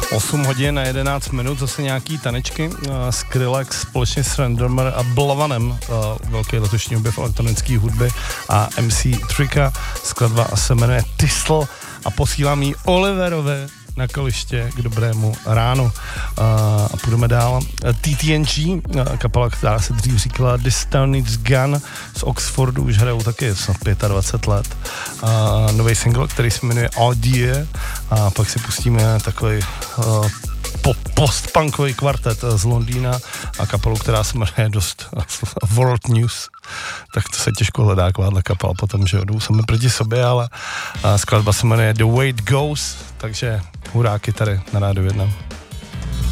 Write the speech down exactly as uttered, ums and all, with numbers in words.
osm hodin a jedenáct minut, zase nějaký tanečky. Uh, Skrillex společně s Randomer a Blavanem, uh, velký letošní objev elektronické hudby, a M C Tricka. Skladba se jmenuje Thistle a posílám jí Oliverovi na koliště k dobrému ránu. Uh, a půjdeme dál. T T N G, uh, kapela, která se dřív říkala This Town Needs Gun, z Oxfordu, už hrajou taky snad dvacet pět let. Uh, nový single, který se jmenuje Audio, a pak si pustíme takový uh, po, post-punkový kvartet z Londýna a kapelu, která se jmenuje dost World News. Tak to se těžko hledá, takováhle kapela potom, že jdou sami proti sobě, ale uh, skladba se jmenuje The Way It Goes, takže huráky tady na Rádiu jedna.